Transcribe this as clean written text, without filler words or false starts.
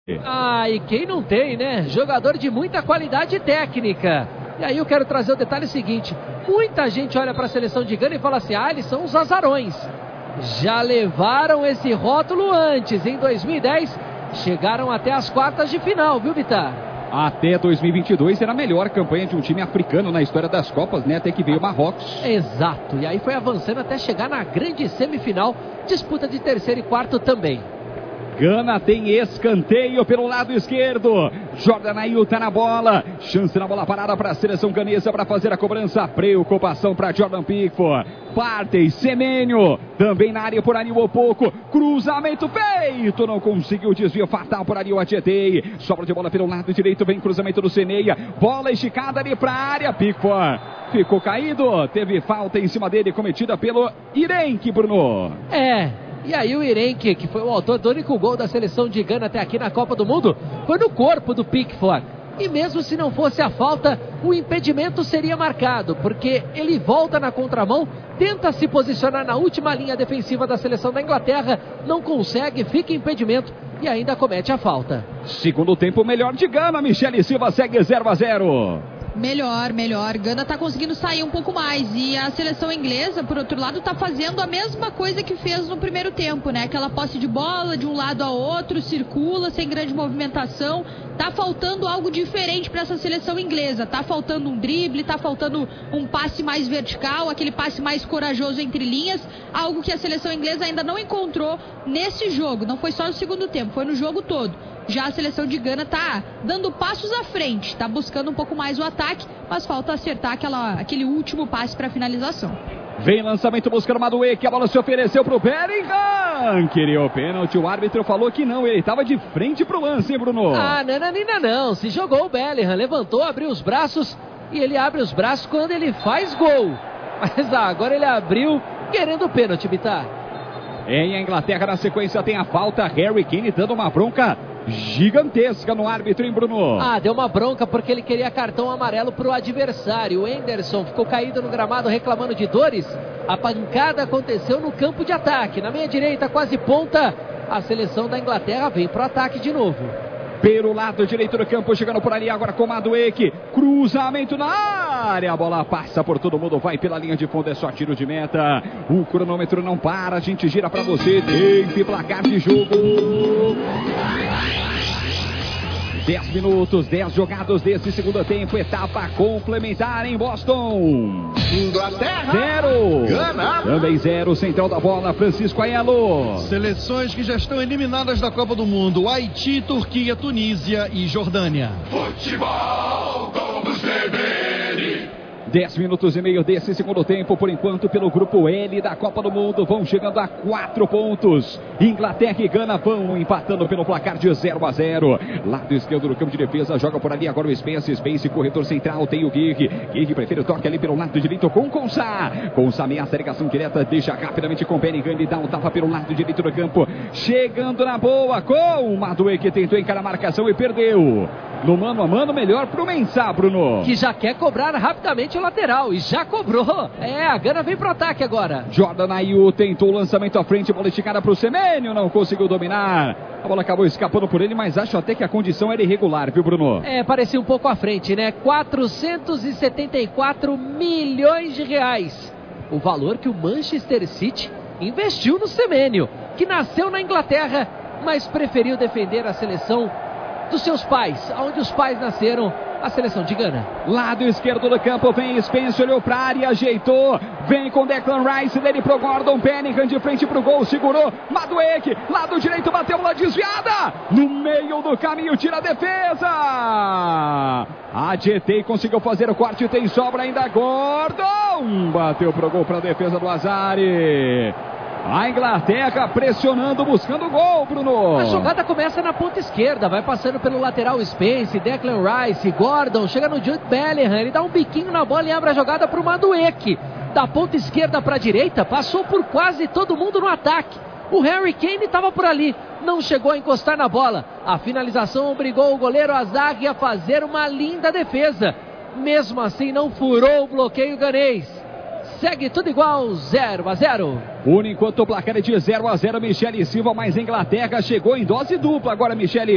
Ah, e quem não tem, né? Jogador de muita qualidade técnica. E aí eu quero trazer o detalhe seguinte. Muita gente olha para a seleção de Gana e fala assim, eles são os azarões. Já levaram esse rótulo antes. Em 2010, chegaram até as quartas de final, viu, Vitar? Até 2022 será a melhor campanha de um time africano na história das Copas, né? Até que veio o Marrocos. Exato. E aí foi avançando até chegar na grande semifinal. Disputa de terceiro e quarto também. Gana tem escanteio pelo lado esquerdo. Jordan Ayew tá na bola. Chance na bola parada para a seleção ganesa para fazer a cobrança. Preocupação para Jordan Pickford. Partey, Semenyo. Também na área por Ayew ou pouco. Cruzamento feito. Não conseguiu desvio fatal por Ayew. Ajetei. Sobra de bola pelo lado direito. Vem cruzamento do Semeia. Bola esticada ali para a área. Pickford ficou caído. Teve falta em cima dele cometida pelo Irenque, Bruno. E aí o Irenque, que foi o autor do único gol da seleção de Gana até aqui na Copa do Mundo, foi no corpo do Pickford. E mesmo se não fosse a falta, o impedimento seria marcado, porque ele volta na contramão, tenta se posicionar na última linha defensiva da seleção da Inglaterra, não consegue, fica impedimento e ainda comete a falta. Segundo tempo melhor de Gana, Michele Silva segue 0-0. Melhor. Gana tá conseguindo sair um pouco mais. E a seleção inglesa, por outro lado, tá fazendo a mesma coisa que fez no primeiro tempo, né? Aquela posse de bola de um lado a outro, circula sem grande movimentação. Tá faltando algo diferente para essa seleção inglesa. Tá faltando um drible, tá faltando um passe mais vertical, aquele passe mais corajoso entre linhas. Algo que a seleção inglesa ainda não encontrou nesse jogo. Não foi só no segundo tempo, foi no jogo todo. Já a seleção de Gana tá dando passos à frente, tá buscando um pouco mais o ataque, mas falta acertar aquele último passe para finalização. Vem lançamento buscando Madueke, a bola se ofereceu pro Bellingham. Queria o pênalti, o árbitro falou que não, ele estava de frente pro lance, hein, Bruno? Não, se jogou o Bellingham, levantou, abriu os braços e ele abre os braços quando ele faz gol. Mas agora ele abriu querendo o pênalti, Bitar. Em Inglaterra, na sequência, tem a falta. Harry Kane dando uma bronca gigantesca no árbitro, hein, Bruno? Deu uma bronca porque ele queria cartão amarelo pro adversário. O Henderson ficou caído no gramado reclamando de dores. A pancada aconteceu no campo de ataque. Na meia direita, quase ponta. A seleção da Inglaterra vem pro ataque de novo. Pelo lado direito do campo, chegando por ali agora com Madueke. Cruzamento na área. A bola passa por todo mundo, vai pela linha de fundo, é só tiro de meta. O cronômetro não para, a gente gira pra você. Tempo e placar de jogo. 10 minutos, 10 jogados desse segundo tempo. Etapa complementar em Boston. Inglaterra 0. Gana. Também 0. Central da bola, Francisco Aiello. Seleções que já estão eliminadas da Copa do Mundo: Haiti, Turquia, Tunísia e Jordânia. Futebol como sempre. 10 minutos e meio desse segundo tempo, por enquanto, pelo grupo L da Copa do Mundo, vão chegando a 4 pontos. Inglaterra e Gana vão empatando pelo placar de 0-0. Lado esquerdo do campo de defesa, joga por ali agora o Spence, corredor central, tem o Gig prefere o toque ali pelo lado direito com Konsa ameaça a ligação direta, deixa rapidamente com Bellingham, ele dá um tapa pelo lado direito do campo, chegando na boa com o Madueke, que tentou encarar a marcação e perdeu. No mano a mano, melhor pro Mensah, Bruno. Que já quer cobrar rapidamente o lateral. E já cobrou. A Gana vem pro ataque agora. Jordan Ayew tentou o lançamento à frente, bola esticada pro Semenyo, não conseguiu dominar. A bola acabou escapando por ele, mas acho até que a condição era irregular, viu, Bruno? Parecia um pouco à frente, né? 474 milhões de reais. O valor que o Manchester City investiu no Semenyo, que nasceu na Inglaterra, mas preferiu defender a seleção dos seus pais, onde os pais nasceram, a seleção de Gana. Lado esquerdo do campo, vem Spence, olhou pra área, ajeitou, vem com Declan Rice, dele pro Gordon, Bellingham de frente pro gol, segurou, Madueke, lado direito, bateu bola desviada, no meio do caminho, tira a defesa, Ajetei, conseguiu fazer o corte, tem sobra ainda, Gordon, bateu pro gol, pra defesa do Azari. A Inglaterra pressionando, buscando o gol, Bruno. A jogada começa na ponta esquerda, vai passando pelo lateral Spence, Declan Rice, Gordon, chega no Jude Bellingham, ele dá um biquinho na bola e abre a jogada para o Madueke. Da ponta esquerda para a direita, passou por quase todo mundo no ataque. O Harry Kane estava por ali, não chegou a encostar na bola. A finalização obrigou o goleiro Azaghi a fazer uma linda defesa. Mesmo assim, não furou o bloqueio ganês. Segue tudo igual, 0-0. Por enquanto o placar é de 0-0, Michele Silva, mas a Inglaterra chegou em dose dupla agora, Michele.